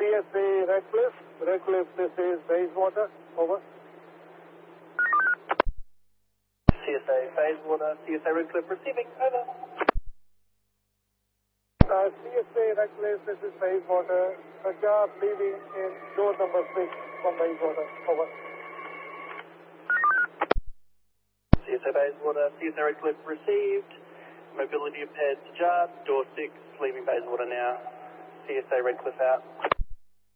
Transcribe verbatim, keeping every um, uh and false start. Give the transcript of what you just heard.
S A Redcliffe. Redcliffe, this is Bayswater. Over. C S A Bayswater, C S A Redcliffe receiving. Over. Uh, C S A Redcliffe, this is Bayswater. A job leaving in door number six from Bayswater. Over. C S A Bayswater, C S A Redcliffe received. Mobility impaired to Jar, door six, leaving Bayswater now. C S A Redcliffe out.